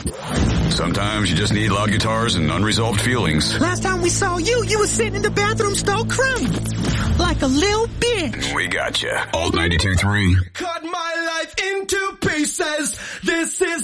Sometimes you just need loud guitars and unresolved feelings. Last time we saw you, you were sitting in the bathroom stall crying. Like a little bitch. We got you. Alt 92.3. Cut my life into pieces. This is